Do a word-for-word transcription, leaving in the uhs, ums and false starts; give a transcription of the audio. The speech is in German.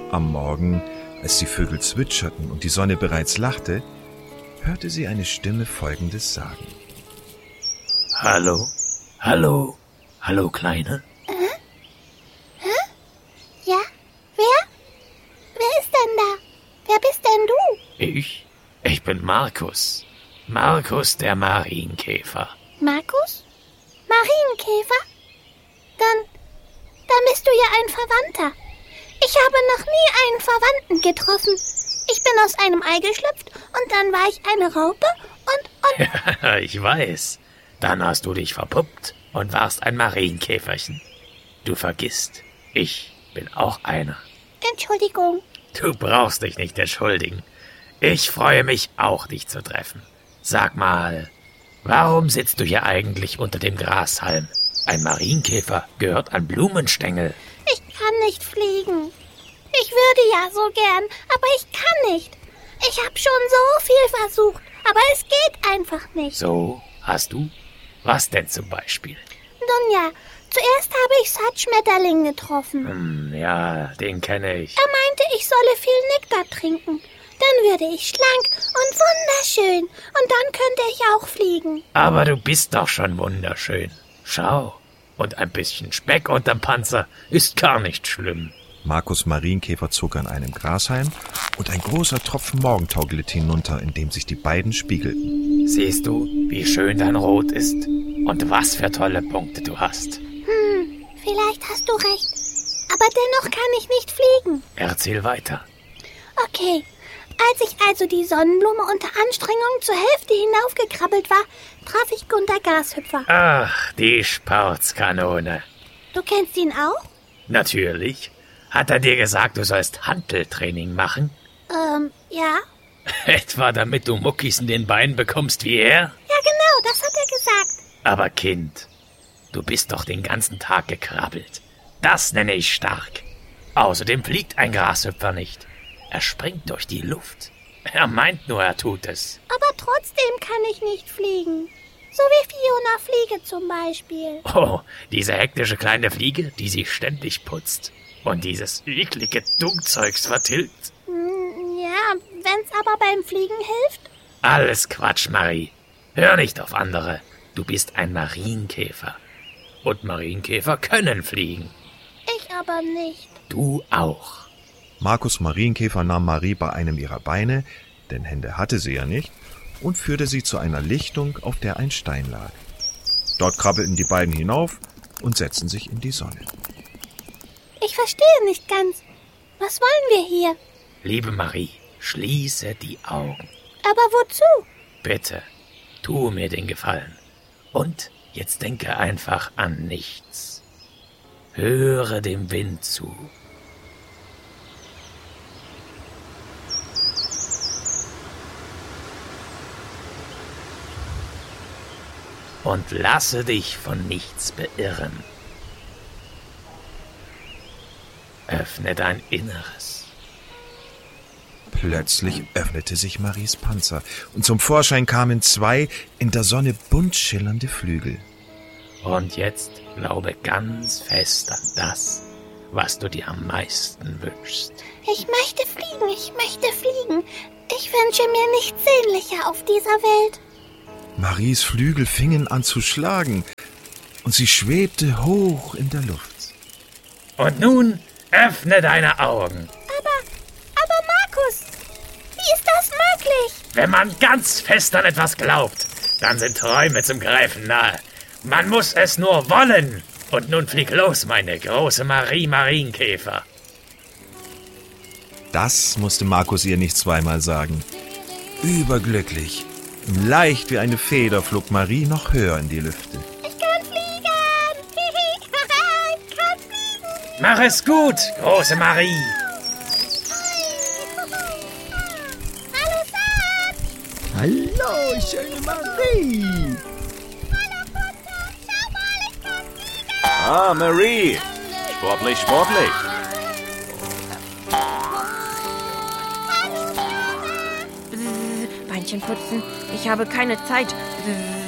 Am Morgen, als die Vögel zwitscherten und die Sonne bereits lachte, hörte sie eine Stimme Folgendes sagen. Hallo, hallo, hallo, Kleine. Äh? Hä? Ja, wer? Wer ist denn da? Wer bist denn du? Ich? Ich bin Markus. Markus der Marienkäfer. Markus? Marienkäfer? Dann, dann bist du ja ein Verwandter. Ich habe noch nie einen Verwandten getroffen. Ich bin aus einem Ei geschlüpft und dann war ich eine Raupe und, und... Ja, ich weiß. Dann hast du dich verpuppt und warst ein Marienkäferchen. Du vergisst, ich bin auch einer. Entschuldigung. Du brauchst dich nicht entschuldigen. Ich freue mich auch, dich zu treffen. Sag mal, warum sitzt du hier eigentlich unter dem Grashalm? Ein Marienkäfer gehört an Blumenstängel. Ich kann nicht fliegen. Ich würde ja so gern, aber ich kann nicht. Ich habe schon so viel versucht, aber es geht einfach nicht. So, hast du? Was denn zum Beispiel? Nun ja, zuerst habe ich Sattschmetterling getroffen. Hm, ja, den kenne ich. Er meinte, ich solle viel Nektar trinken. Dann würde ich schlank und wunderschön und dann könnte ich auch fliegen. Aber du bist doch schon wunderschön. Schau, und ein bisschen Speck unterm Panzer ist gar nicht schlimm. Markus Marienkäfer zog an einem Grashalm und ein großer Tropfen Morgentau glitt hinunter, in dem sich die beiden spiegelten. Siehst du, wie schön dein Rot ist und was für tolle Punkte du hast. Hm, vielleicht hast du recht. Aber dennoch kann ich nicht fliegen. Erzähl weiter. Okay, als ich also die Sonnenblume unter Anstrengung zur Hälfte hinaufgekrabbelt war, traf ich Gunter Gashüpfer. Ach, die Sportskanone. Du kennst ihn auch? Natürlich. Hat er dir gesagt, du sollst Hanteltraining machen? Ähm, ja. Etwa damit du Muckis in den Beinen bekommst wie er? Ja, genau, das hat er gesagt. Aber Kind, du bist doch den ganzen Tag gekrabbelt. Das nenne ich stark. Außerdem fliegt ein Grashüpfer nicht. Er springt durch die Luft. Er meint nur, er tut es. Aber trotzdem kann ich nicht fliegen. So wie Fiona Fliege zum Beispiel. Oh, diese hektische kleine Fliege, die sich ständig putzt. Und dieses eklige Dummzeugs vertilgt. Ja, wenn's aber beim Fliegen hilft? Alles Quatsch, Marie. Hör nicht auf andere. Du bist ein Marienkäfer. Und Marienkäfer können fliegen. Ich aber nicht. Du auch. Markus Marienkäfer nahm Marie bei einem ihrer Beine, denn Hände hatte sie ja nicht, und führte sie zu einer Lichtung, auf der ein Stein lag. Dort krabbelten die beiden hinauf und setzten sich in die Sonne. Ich verstehe nicht ganz. Was wollen wir hier? Liebe Marie, schließe die Augen. Aber wozu? Bitte, tu mir den Gefallen. Und jetzt denke einfach an nichts. Höre dem Wind zu. Und lasse dich von nichts beirren. Öffne dein Inneres. Plötzlich öffnete sich Maries Panzer und zum Vorschein kamen zwei in der Sonne bunt schillernde Flügel. Und jetzt glaube ganz fest an das, was du dir am meisten wünschst. Ich möchte fliegen, ich möchte fliegen. Ich wünsche mir nichts sehnlicher auf dieser Welt. Maries Flügel fingen an zu schlagen und sie schwebte hoch in der Luft. Und nun öffne deine Augen. Aber, aber Markus, wie ist das möglich? Wenn man ganz fest an etwas glaubt, dann sind Träume zum Greifen nahe. Man muss es nur wollen. Und nun flieg los, meine große Marie Marienkäfer. Das musste Markus ihr nicht zweimal sagen. Überglücklich, leicht wie eine Feder flog Marie noch höher in die Lüfte. Ich kann fliegen! Ich kann fliegen! Mach es gut, große Marie. Hallo, Sat! Hallo, schöne Marie! Hallo, Gunther! Schau mal, ich kann fliegen! Ah, Marie! Sportlich, sportlich! Beinchen putzen. Ich habe keine Zeit.